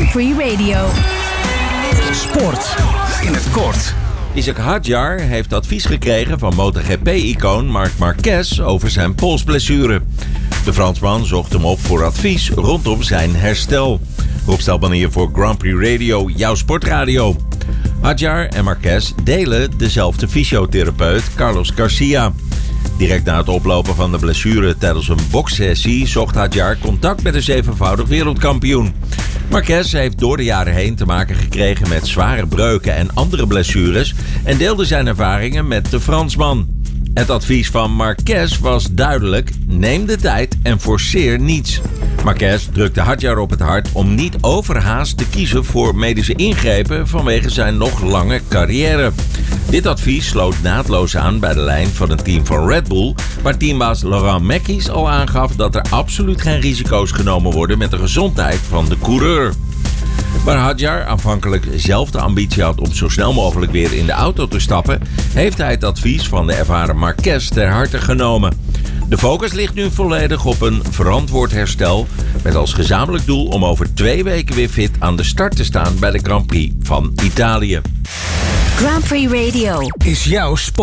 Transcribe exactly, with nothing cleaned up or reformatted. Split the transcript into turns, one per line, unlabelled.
Grand Prix Radio.
Sport in het kort.
Isaac Hadjar heeft advies gekregen van MotoGP-icoon Marc Marquez over zijn polsblessure. De Fransman zocht hem op voor advies rondom zijn herstel. Rob Stelman hier voor Grand Prix Radio, jouw sportradio. Hadjar en Marquez delen dezelfde fysiotherapeut Carlos Garcia. Direct na het oplopen van de blessure tijdens een bokssessie zocht Hadjar contact met de zevenvoudig wereldkampioen. Marquez heeft door de jaren heen te maken gekregen met zware breuken en andere blessures en deelde zijn ervaringen met de Fransman. Het advies van Marquez was duidelijk: neem de tijd en forceer niets. Marquez drukte Hadjar op het hart om niet overhaast te kiezen voor medische ingrepen vanwege zijn nog lange carrière. Dit advies sloot naadloos aan bij de lijn van een team van Red Bull, waar teambaas Laurent Mekies al aangaf dat er absoluut geen risico's genomen worden met de gezondheid van de coureur. Waar Hadjar aanvankelijk zelf de ambitie had om zo snel mogelijk weer in de auto te stappen, heeft hij het advies van de ervaren Marquez ter harte genomen. De focus ligt nu volledig op een verantwoord herstel, met als gezamenlijk doel om over twee weken weer fit aan de start te staan bij de Grand Prix van Italië.
Grand Prix Radio
Is jouw sport.